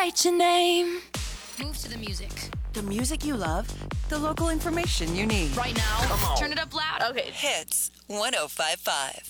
write your name. Move to the music. The music you love, the local information you need. Right now. Come on. Turn it up loud. Okay. Hits 105.5.